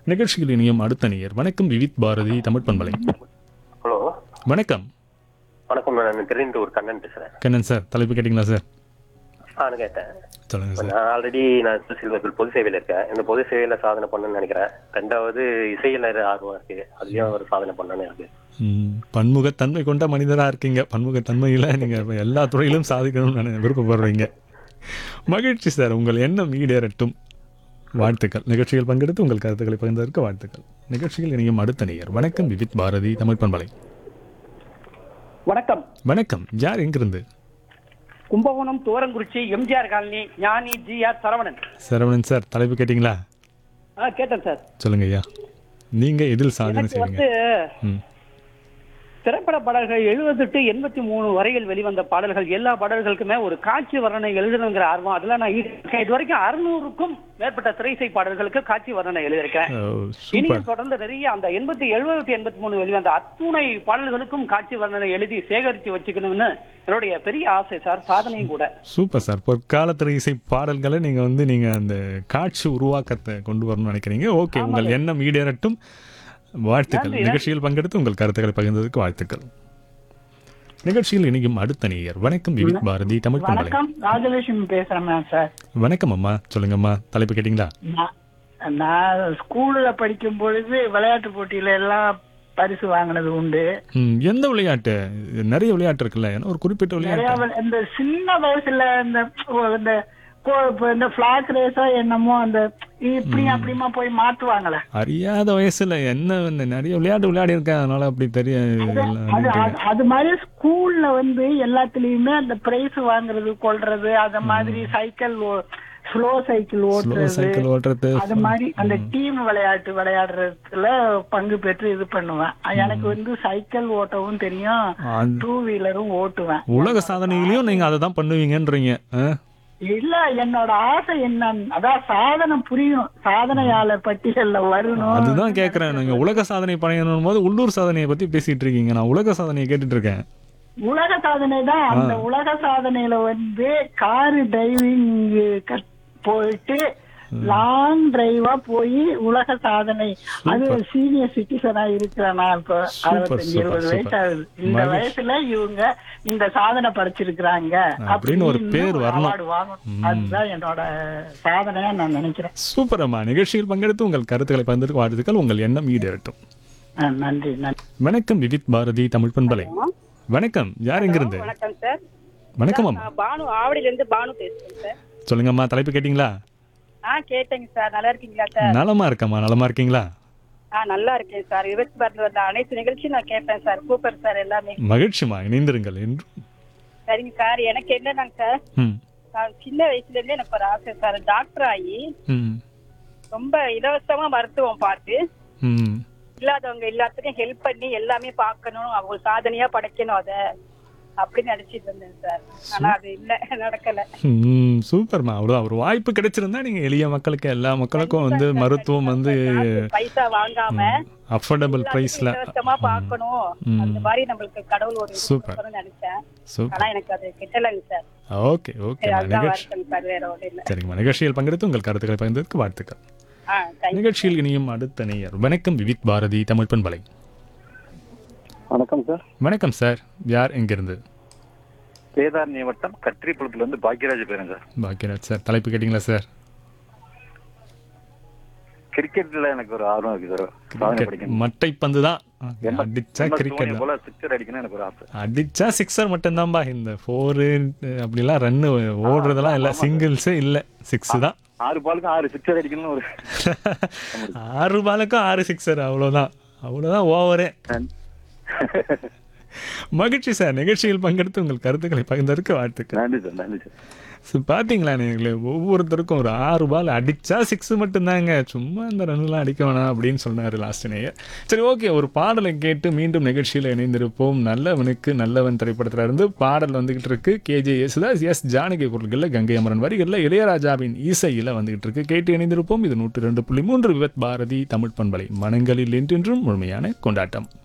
நிகழ்ச்சியில் இனியும் அடுத்த நேயர். வணக்கம் விவித் பாரதி தமிழ் பண்பலை. ஹலோ, வணக்கம். வணக்கம். நான் தெரிந்து ஒரு கண்ணன் பேசுறேன். கண்ணன் சார், தலைப்பு கேட்டிங்களா சார்? நான் கேட்டேன். சொல்லுங்க சார். நான் ஆல்ரெடி பொது சேவையில் இருக்கேன். இந்த பொது சேவையில சாதனை பண்ணணும்னு நினைக்கிறேன். ரெண்டாவது இசையில ஆர்வம் இருக்கு, அதுலயும் ஒரு சாதனை பண்ணணும்னு இருக்கு. பன்முகத்தன்மை கொண்ட மனிதராக இருக்கீங்க. பன்முகத்தன்மையில் நீங்கள் எல்லா துறையிலும் சாதிக்கணும்னு விருப்பப்படுறீங்க. மகிழ்ச்சி சார், உங்கள் எண்ணம் ஈடேறட்டும். வாழ்த்துக்கள். நிகழ்ச்சியில் பங்கெடுத்து உங்கள் கருத்துக்களை பகிர்ந்ததற்கு வாழ்த்துக்கள். நிகழ்ச்சியில் இனியும் அடுத்த நேயர். வணக்கம் விவித் பாரதி தமிழ் பண்பலை. வணக்கம். வணக்கம். யார் எங்கிருந்து? கும்பகோணம் தோரங்குறிச்சி எம்ஜிஆர் காலனி ஞானி ஜிஆர் சரவணன். சரவணன் சார், தலைப்பு கேட்டிங்களா? கேட்டேன் சார். சொல்லுங்க ஐயா. நீங்க எதில் சாதனை எனக்கு செய்வீங்க? திரைப்பட பாடல்கள் 70 to 83 வரையில் வெளிவந்த பாடல்கள், எல்லா பாடல்களுக்குமே ஒரு காட்சி வர்ணனை எழுதணுங்கிற ஆர்வம். அதுல நான் இது வரைக்கும் 600க்கும் மேற்பட்ட திரைசை பாடல்களுக்கு காட்சி வர்ணனை எழுதியிருக்கேன். இனியும் தொடர்ந்து நிறைய அந்த 70, 70, 83 வெளிவந்த அத்துணை பாடல்களுக்கும் காட்சி வர்ணனை எழுதி சேகரித்து வச்சுக்கணும்னு என்னுடைய பெரிய ஆசை சார், சாதனையும் கூட. Super sir. பொற்கால திரைசை பாடல்களை நீங்க அந்த காட்சி உருவாக்கத்தை கொண்டு வரணும்னு நினைக்கிறீங்க. ஓகே, உங்கள் எண்ணம் ஈடேறட்டும். வாழ்த்துக்கள். நிகழ்ச்சியில் பங்கெடுத்து உங்கள் கருத்துக்களை பகிர்ந்ததற்கு வாழ்த்துக்கள். நிகழ்ச்சியில் இனியும் அடுத்த நேயர். வணக்கம் விவித் பாரதி தமிழ் பண்பலை. வணக்கம், ராஜலட்சுமி பேசுறேன் சார். வணக்கம் அம்மா, சொல்லுங்கம்மா. தலைப்பு கேட்டீங்களா? நான் ஸ்கூல்ல படிக்கும் பொழுது விளையாட்டு போட்டியில எல்லாம் பரிசு வாங்கினது உண்டு. எந்த விளையாட்டு? நிறைய விளையாட்டு இருக்குல்ல, ஏன்னா ஒரு குறிப்பிட்ட விளையாட்டு. இந்த சின்ன வயசுல இந்த பிளாக் ரேஸா என்னமோ அந்த இப்படி அப்படிமா போய் மாத்துவாங்களே. அறியாத வயசுல என்ன நிறைய விளையாட்டு விளையாடி இருக்கேன், அதனால அப்படி அது மாதிரி ஸ்கூல்ல எல்லாத்துலயுமே அந்த பிரைஸ் வாங்குறது கொள்றது, அந்த மாதிரி சைக்கிள் ஸ்லோ சைக்கிள் ஓட்டுறது, அது மாதிரி அந்த டீம் விளையாடுறதுல பங்கு பெற்று இது பண்ணுவேன். எனக்கு சைக்கிள் ஓட்டவும் தெரியும், 2 வீலரும் ஓட்டுவேன். உலக சாதனையிலயும் நீங்க அதை தான் பண்ணுவீங்கன்றீங்க? இல்ல, என்னோட ஆசை என்ன, அதான் சாதனை புரியும், சாதனையாளர் பட்டியல்ல வரணும். அதுதான் கேக்குறேன். நீங்க உலக சாதனை பண்ணணும் போது உள்ளூர் சாதனையை பத்தி பேசிட்டு இருக்கீங்க, நான் உலக சாதனையை கேட்டுட்டு இருக்கேன். உலக சாதனை தான். அந்த உலக சாதனையில காரு டிரைவிங் போயிட்டு லாங் டிரைவா போய் உலக சாதனை, அது சீனியர் சிட்டிசனா இருக்கிறேன் நான். இப்ப 65-70 வயசு ஆகுது. இந்த வயசுல இவங்க இந்த சாதனை படைச்சிருக்கிறாங்க அப்படின்னு ஒரு பேர் வரணும். அதுதான் என்னோட சாதனையா நான் நினைக்கிறேன். சூப்பர் அம்மா. நிகழ்ச்சியில் பங்கெடுத்து உங்கள் கருத்துக்களை பகிர்ந்ததற்கு வாழ்த்துக்கள். உங்கள் எண்ணம் ஈடேறட்டும். நன்றி நன்றி. வணக்கம் விவித் பாரதி தமிழ் பண்பலை. வணக்கம். யார் எங்கிருந்து? வணக்கம் சார். வணக்கம் அம்மா. பானு, ஆவடியில இருந்து பானு பேசுறேன் சார். சொல்லுங்கம்மா. தலைப்பு கேட்டீங்களா? கேட்டேங்க சார். நல்லா இருக்கீங்களா சார்? நலமா இருக்கம்மா. நலமா இருக்கீங்களா? நல்லா இருக்கேன் சார். விபத்து பாரதியில் வந்த அனைத்து நிகழ்ச்சியும் நான் கேட்பேன் சார். சூப்பர் சார், எல்லாமே மகிழ்ச்சிமா. இணைந்திருங்கள் என்று. சரிங்க சார். எனக்கு என்னன்னாங்க சார், நான் சின்ன வயசுல இருந்தே எனக்கு ஒரு ஆசை சார், டாக்டர் ஆகி ரொம்ப இலவசமா மருத்துவம் பார்த்து இல்லாதவங்க எல்லாத்துக்கும் ஹெல்ப் பண்ணி எல்லாமே பார்க்கணும், அவங்க சாதனையா படைக்கணும் அதை அப்படின்னு நினைச்சிட்டு இருந்தேன் சார். ஆனா அது இல்ல, நடக்கல. சூப்பர்மா. அவ்வளவுதான். ஒரு வாய்ப்பு கிடைச்சிருந்தா நீங்க எளிய மக்களுக்கு, எல்லா மக்களுக்கும் மருத்துவம் பைசா வாங்காம அஃபோர்டபிள் பிரைஸ்ல பார்க்கணும், அந்த மாதிரி நம்மளுக்கு கடவுள் ஒரு சூப்பர் நினைச்சேன். ஆனா எனக்கு அது கிட்டலங்க சார். Okay okay. சரிங்கம்மா. நிகழ்ச்சியில் பங்கெடுத்து உங்கள் கருத்துக்களை பகிர்ந்ததற்கு வாழ்த்துக்கள். நிகழ்ச்சியில் இனியும் அடுத்த நேயர். வணக்கம் விவித் பாரதி தமிழ் பண்பலை. வணக்கம் சார். வணக்கம் சார். யார் எங்கிருந்து? வேதாரண்ய வட்டம் கத்திரிப்புலத்துல இருந்து பாக்கியராஜ் பேருங்க சார். பாக்கியராஜ் சார், தலைப்பு கேட்டீங்களா சார்? கிரிக்கெட்ல எனக்கு ஒரு ஆர்வம் இருக்கு சார். மட்டை பந்து தான் அடிச்சா கிரிக்கெட் போல சிக்ஸர் அடிக்கணும் எனக்கு ஒரு ஆசை. அடிச்சா சிக்ஸர் மட்டும்தான்பா. இந்த 4 அப்படிலாம் ரன்னு ஓடுறதெல்லாம் இல்ல, சிங்கிள்ஸே இல்ல, 6 தான். 6 பாலுக்கும் 6 சிக்ஸர் அடிக்கணும்னு ஒரு 6 பாலுக்கும் 6 சிக்ஸர், அவ்வளவுதான் ஓவரே. மகிழ்ச்சி சார். நிகழ்ச்சியில் பங்கெடுத்து உங்கள் கருத்துக்களை பகிர்ந்ததற்கு வாழ்த்துக்கள். நன்றி சார். நன்றி சார். பார்த்தீங்களா, நீங்களே ஒவ்வொருத்தருக்கும் ஒரு 6 பால் அடிச்சா 6 மட்டும்தாங்க, சும்மா இந்த ரன்லாம் அடிக்க வேணாம் அப்படின்னு சொன்னார் லாஸ்ட் நேயர். சரி, ஓகே. ஒரு பாடலை கேட்டு மீண்டும் நிகழ்ச்சியில் இணைந்திருப்போம். நல்லவனுக்கு நல்லவன் திரைப்படத்தில் இருந்து பாடல் வந்துகிட்டு இருக்கு. கேஜே யேசுதாஸ், எஸ் ஜானகி குரல்களில், கங்கை அமரன் வரிகளில், இளையராஜாவின் இசையில் வந்துகிட்டு இருக்கு. கேட்டு இணைந்திருப்போம். இது 102.3 விவித் பாரதி தமிழ் பண்பலை. மனங்களில் என்றென்றும் முழுமையான கொண்டாட்டம்.